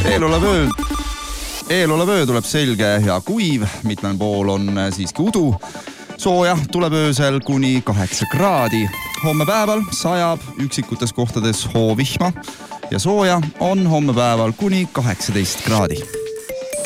Eelolev öö tuleb selge ja kuiv, mitmel pool on siiski udu. Sooja tuleb öösel kuni 8 kraadi. Homme päeval sajab üksikutes kohtades hoovihma ja sooja on homme päeval kuni 18 kraadi.